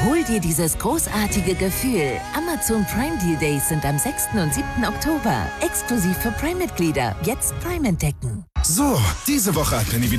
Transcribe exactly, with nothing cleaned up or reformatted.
Hol dir dieses großartige Gefühl. Amazon Prime Deal Days sind am sechsten und siebten Oktober. Exklusiv für Prime-Mitglieder. Jetzt Prime entdecken. So, diese Woche hat Penny wieder